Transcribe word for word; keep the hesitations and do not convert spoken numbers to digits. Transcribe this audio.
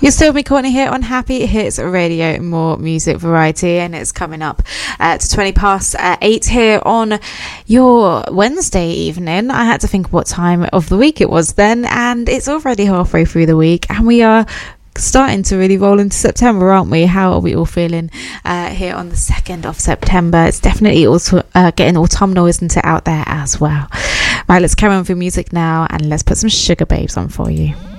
You're still with me, Courtney, here on Happy Hits Radio, more music variety, and it's coming up uh, to twenty past uh, eight here on your Wednesday evening. I had to think what time of the week it was then, and it's already halfway through the week, and we are starting to really roll into September, aren't we? How are we all feeling uh, here on the second of September? It's definitely also uh, getting autumnal, isn't it, out there as well? Right, let's carry on with music now, and let's put some Sugar Babes on for you.